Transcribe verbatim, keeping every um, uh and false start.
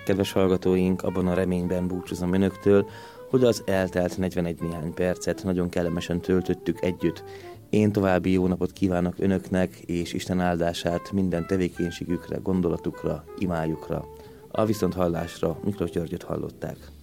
Kedves hallgatóink, abban a reményben búcsúzom önöktől, hogy az eltelt negyvenegy néhány percet nagyon kellemesen töltöttük együtt. Én további jó napot kívánok önöknek, és Isten áldását minden tevékenységükre, gondolatukra, imájukra. A viszonthallásra Miklós Györgyöt hallották.